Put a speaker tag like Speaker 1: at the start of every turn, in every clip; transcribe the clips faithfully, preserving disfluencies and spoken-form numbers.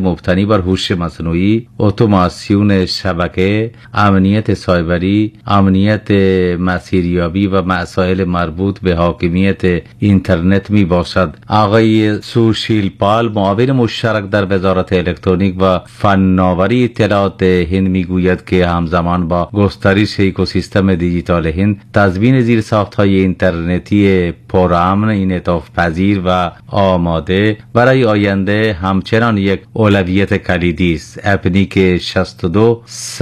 Speaker 1: مبتنی بر هوش مصنوعی، اتوماسیون شبکه، امنیت سایبری، امنیت مسیریابی و مسائل مربوط به حاکمیت اینترنت می باشد. آقای سوشیل پال، معاون مشترک در وزارت الکترونیک و فناوری اطلاعات هند می گوید که همزمان با گسترش اکوسیستم دیجیتال هند، تضمین زیرساخت‌های اینترنتی پرامن، انعطاف پذیر و آماده برای آینده همچنان یک اولویت کلیدی است. اپنیک شصت و دو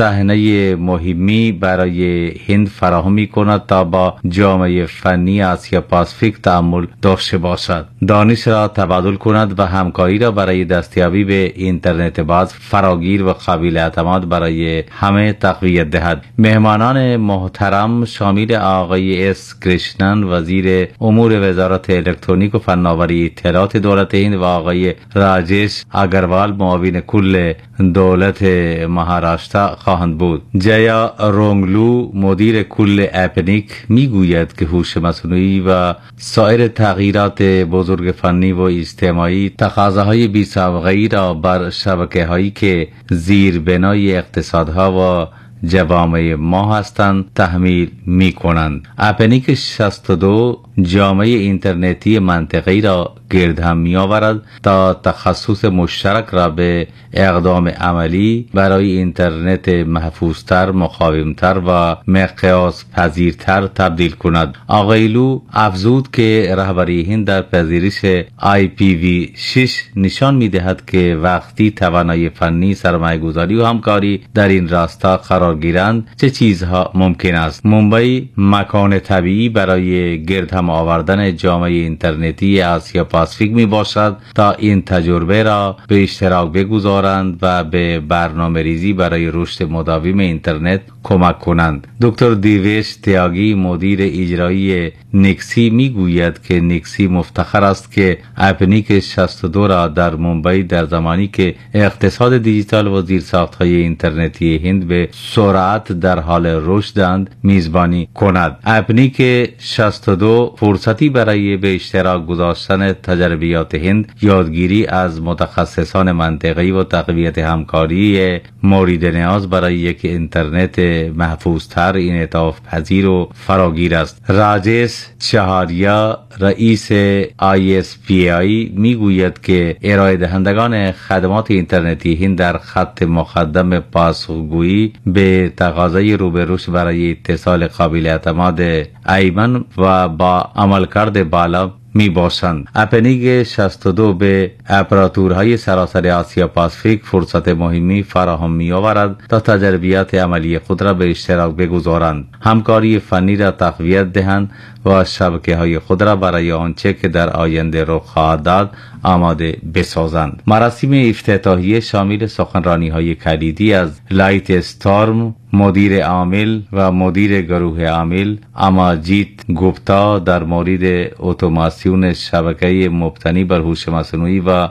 Speaker 1: صحنه مهمی برای هند فراهم می‌کند تا با جامعه فنی آسیا پاسیفیک تعامل داشته باشد، دانش را تبادل کند و همکاری را برای دستیابی به اینترنت باز، فراگیر و قابل اعتماد برای همه تقویت دهد. مهمانان محترم شامل آقای اس کرشنن، وزیر امور وزارت الکترونیک و فناوری اطلاعات دولت هند، و آقای راجش اگروال، معاون کل دولت مهاراشترا خواهند بود. جیا رونگلو، مدیر کل اپنیک، میگوید که هوش مصنوعی و سایر تغییرات بزرگ فنی و اجتماعی تقاضاهای بی‌سابقه‌ای را بر شبکه‌هایی که زیربنای اقتصادها و جوامع ما هستند تحمیل می کنند. اپنیک شصت و دو جامعه اینترنتی منطقه‌ای را گرد هم می آورد تا تخصص مشترک را به اقدام عملی برای اینترنت محفوظتر، مقاومتر و مقیاس پذیرتر تبدیل کند. آقای لو افزود که رهبری هند در پذیرش آی پی وی شش نشان می دهد که وقتی توانایی فنی، سرمایه‌گذاری و همکاری در این راستا قرار گیرند، چه چیزها ممکن است. ممبئی مکان طبیعی برای گرد هم آوردن جامعه اینترنتی آسیا پاسیفیک می باشد تا این تجربه را به اشتراک بگذارند و به برنامه ریزی برای رشد مداوم اینترنت کمک کنند. دکتر دیویش تیاگی، مدیر اجرایی نیکسی، می گوید که نیکسی مفتخر است که اپنیک شصت و دو را در ممبئی در زمانی که اقتصاد دیجیتال و زیرساخت‌های اینترنتی هند به سرعت در حال رشدند میزبانی کند. اپنیک شصت و دو فرصتی برای به اشتراک گذاشتن تجربیات هند، یادگیری از متخصصان منطقه‌ای و تقویت همکاری مورد نیاز برای یک اینترنت محفوظتر، انعطاف پذیر و فراگیر است. راجش چهاریا، رئیس آی اس پی آی، میگوید که ارائه دهندگان خدمات اینترنتی هند در خط مقدم پاسخگویی به تقاضای رو به رشد برای اتصال قابل اعتماد ایمن و با عملکرد بالا می باشند. اپنیک شصت و دو به اپراتورهای سراسر آسیا پاسیفیک فرصت مهمی فراهم می آورد تا تجربیات عملی خود را به اشتراک بگذارند، همکاری فنی را تقویت دهند و شبکه های خود را برای آنچه که در آینده رخ خواهد داد آماده بسازند. مراسم افتتاحیه شامل سخنرانی های کلیدی از لایت استارم، مدیر عامل و مدیر گروه عامل، اماجیت گوپتا در مورد اتوماسیون شبکه مبتنی بر هوش مصنوعی و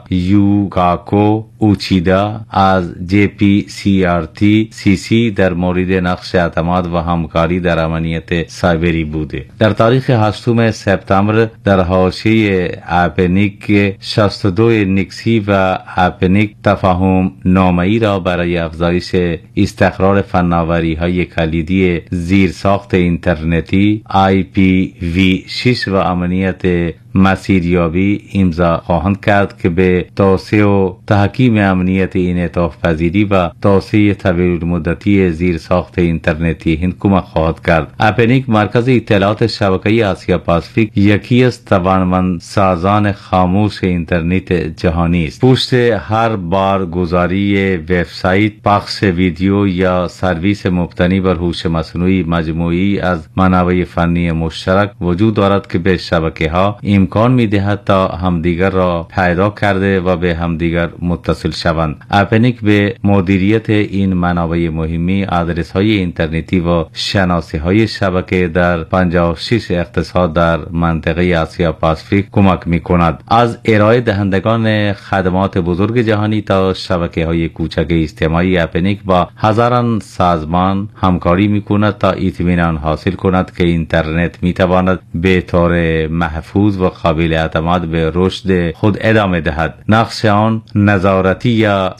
Speaker 1: یوکاکو اوچیدا از جی پی سی آر تی سی سی در مورد نقش اعتماد و همکاری در امنیت سایبری بوده. در تاریخ هشتم سپتامبر در حاشیه اپنیک شصت و دو نیکسی و اپنیک تفاهم نامه‌ای را برای افزایش استقرار فناوری های کلیدی زیرساخت اینترنتی آی پی وی شش و امنیت مسیریابی امضا خواهند کرد که به توسعه و تحکیم امنیت انعطاف پذیری و توسعه طویل مدتی زیرساخت اینترنتی هند کمک خواهد کرد. اپنیک مرکز اطلاعات شبکه‌ای آسیا پاسیفیک یکی از توانمندسازان خاموش اینترنت جهانی است. پشت هر بار گذاری وبسایت، پخش ویدیو یا سرویس مبتنی بر هوش مصنوعی مجموعی از منابع فنی مشترک وجود دارد که به شبکه‌ها امکان می‌دهد تا همدیگر را پیدا کرده و به همدیگر متصل شوند. اپنیک به مدیریت این منابع مهمی، آدرس‌های اینترنتی و شناسی‌های شبکه در پنجاه و شش اقتصاد در منطقه آسیا پاسیفیک کمک می‌کند. از ارائه دهندگان خدمات بزرگ جهانی تا شبکه‌های کوچک اجتماعی، اپنیک با هزاران سازمان همکاری می‌کند تا اطمینان حاصل کند که اینترنت می‌تواند به طور محفوظ و قابل اعتماد به رشد خود ادامه دهد. نقش آن نظارتی یا